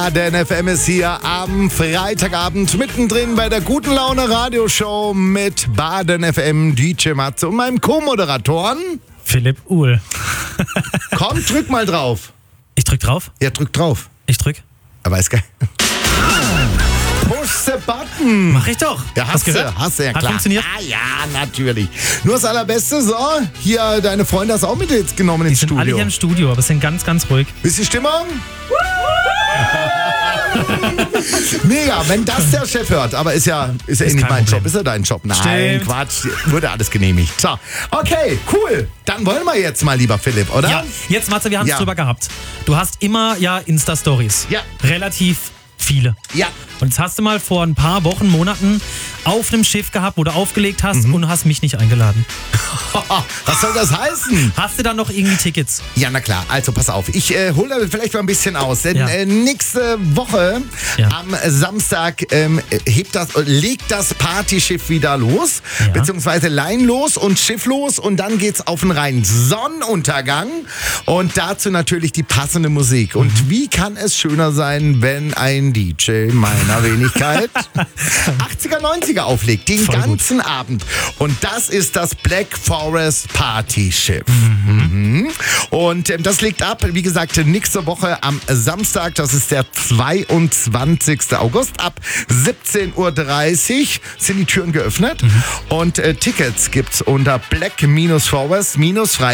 Baden FM ist hier am Freitagabend mittendrin bei der Guten Laune Radioshow mit Baden FM, DJ Matze und meinem Co-Moderatoren Philipp Uhl. Komm, drück mal drauf. Ich drück drauf? Ja, drück drauf. Ich drück. Aber ist geil. Push the button. Mach ich doch. Ja, hast du, ja Hat klar. funktioniert? Ah, ja, natürlich. Nur das Allerbeste, so, hier, deine Freunde hast du auch mit jetzt genommen ins Die sind alle Studio. hier im Studio, aber sind ganz, ganz ruhig. Ist die Stimmung? Mega, wenn das der Chef hört, aber ist ja nicht kein mein Problem. Job, ist ja dein Job. Nein, Stimmt. Quatsch, wurde alles genehmigt. So, okay, cool. Dann wollen wir jetzt mal, lieber Philipp, oder? Ja, jetzt Matze, wir haben es Ja. drüber gehabt. Du hast immer Insta-Stories. Ja. Relativ viele. Ja. Und jetzt hast du mal vor ein paar Wochen, Monaten auf einem Schiff gehabt, wo du aufgelegt hast und hast mich nicht eingeladen. Was soll das heißen? Hast du dann noch irgendwie Tickets? Ja, na klar. Also pass auf, ich hole vielleicht mal ein bisschen aus. Denn Ja. nächste Woche Ja. am Samstag legt das Partyschiff wieder los. Ja. Beziehungsweise Lein los und Schiff los. Und dann geht's auf den reinen Sonnenuntergang. Und dazu natürlich die passende Musik. Und wie kann es schöner sein, wenn ein DJ meiner Wenigkeit 80er, 90er auflegt. Den Voll ganzen Abend. Und das ist das Black Forest Partyschiff. Und das legt ab, wie gesagt, nächste Woche am Samstag, das ist der 22. August, ab 17.30 Uhr sind die Türen geöffnet. Und Tickets gibt's unter black-forest-frei